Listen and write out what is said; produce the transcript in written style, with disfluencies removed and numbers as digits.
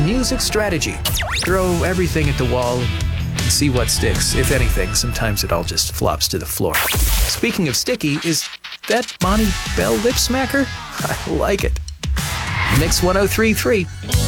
music strategy. Throw everything at the wall and see what sticks. If anything, sometimes it all just flops to the floor. Speaking of sticky, is that Bonnie Bell lip smacker? I like it. Mix 1033.